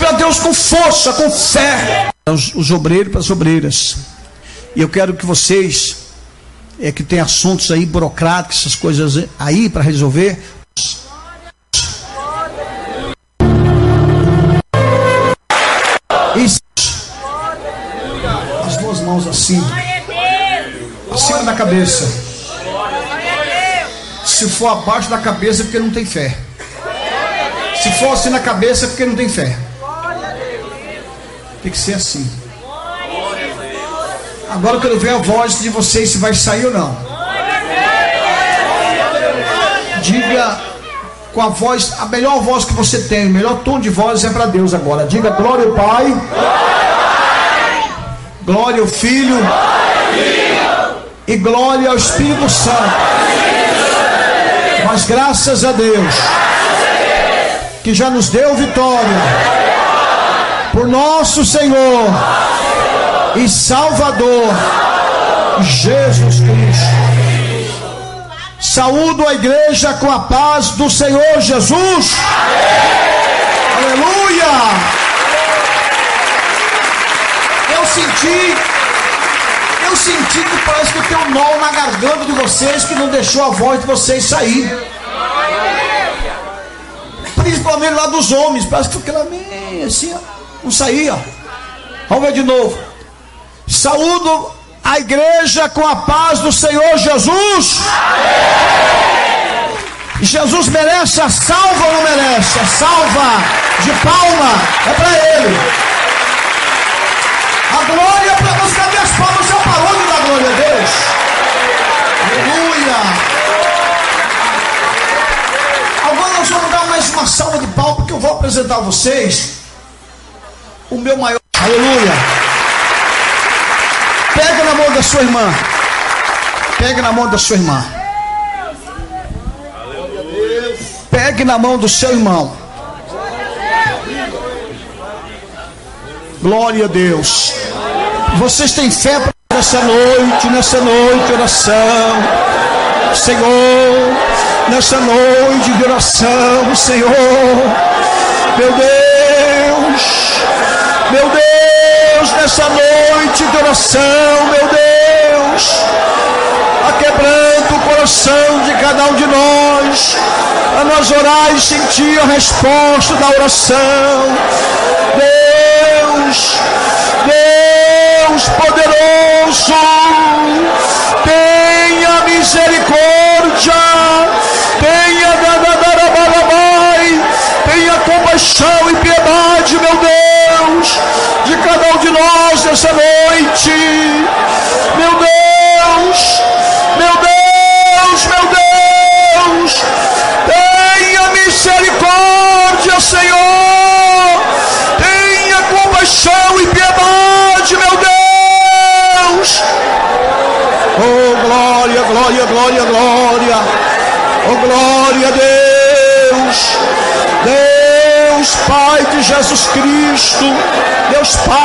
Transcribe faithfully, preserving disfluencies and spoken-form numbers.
para Deus com força, com fé. Os, os obreiros para as obreiras. E eu quero que vocês, é que tem assuntos aí burocráticos, essas coisas aí para resolver. Isso. As duas mãos assim, acima da cabeça. Se for abaixo da cabeça é porque não tem fé. Se for assim na cabeça é porque não tem fé. Tem que ser assim. Agora eu quero ver a voz de vocês, se vai sair ou não. Diga com a voz, a melhor voz que você tem, o melhor tom de voz é para Deus agora. Diga glória ao Pai, glória ao Filho e glória ao Espírito Santo. Mas graças a Deus que já nos deu vitória por nosso Senhor e Salvador Jesus Cristo. Saúdo a igreja com a paz do Senhor Jesus. Aleluia. Eu senti Eu senti que parece que tem um nó na garganta de vocês que não deixou a voz de vocês sair. Principalmente lá dos homens, parece que ficou meio assim, ó, não saía. Vamos ver de novo. Saúdo a igreja com a paz do Senhor Jesus. Jesus merece a salva ou não merece? A salva de palma é para Ele. A glória é para você. Cadê as palmas? Já parou de dar glória a Deus? Aleluia. Agora nós vamos dar mais uma salva de palmas, porque eu vou apresentar a vocês o meu maior. Aleluia. Pega na mão da sua irmã. Pega na mão da sua irmã. Pegue na mão do seu irmão. Glória a Deus. Vocês têm fé para essa noite, nessa noite de oração. Senhor, nessa noite de oração, Senhor. Meu Deus, meu Deus, nessa noite de oração, meu Deus. Aquebranta o coração de cada um de nós, a nós orar e sentir a resposta da oração. Deus, Deus poderoso, tenha misericórdia, tenha tenha compaixão e piedade, meu Deus, de cada um de nós nessa noite. Meu Deus, meu Deus, meu Deus, tenha misericórdia, Senhor, tenha compaixão e piedade, meu Deus. Oh, glória, glória, glória, glória. Oh, glória a Deus. Deus Pai de Jesus Cristo, Deus Pai.